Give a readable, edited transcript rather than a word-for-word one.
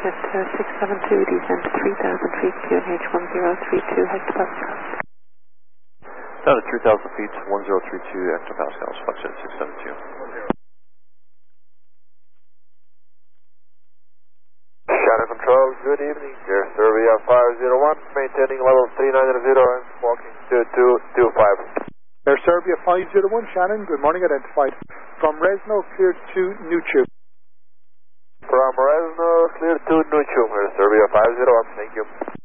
672, descend to 3,000 feet, QNH 1032 hectopascals. Down to 3,000 feet, 1032 hectopascals, Foxtrot 672. Shannon Control, good evening. Air Serbia 501, maintaining level 390 and walking 2225. Air Serbia 501, Shannon, good morning, identified. From Resno, cleared to Nuchu. From Resno, cleared to Nuchu, Air Serbia 501, thank you.